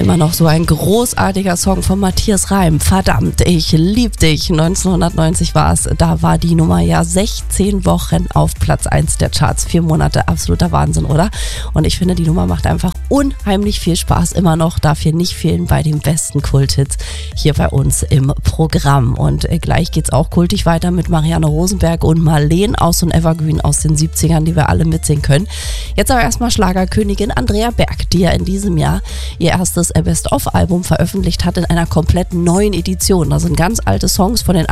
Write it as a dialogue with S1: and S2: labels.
S1: immer noch so ein großartiger Song von Matthias Reim. Verdammt, ich lieb dich. 1990 war es. Da war die Nummer ja 16 Wochen auf Platz 1 der Charts. 4 Monate, absoluter Wahnsinn, oder? Und ich finde, die Nummer macht einfach unheimlich viel Spaß. Immer noch, darf hier nicht fehlen bei den besten Kulthits hier bei uns im Programm. Und gleich geht's auch kultig weiter mit Marianne Rosenberg und Marleen aus so ein Evergreen aus den 70ern, die wir alle mitsingen können. Jetzt aber erstmal Schlagerkönigin Andrea Berg, die ja in diesem Jahr ihr erstes Best-of-Album veröffentlicht hat in einer komplett neuen Edition. Da sind ganz alte Songs von den